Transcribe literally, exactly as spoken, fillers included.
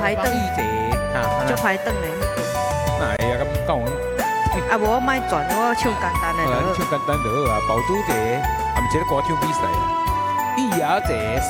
排灯， 一者哈， 就排灯嘞。 哪会啊？咁讲， 啊，无我莫转，我唱简单的好啦，你就好。 唱简单就好啊。宝珠者，啊，毋是咧歌唱比赛啊。玉牙者，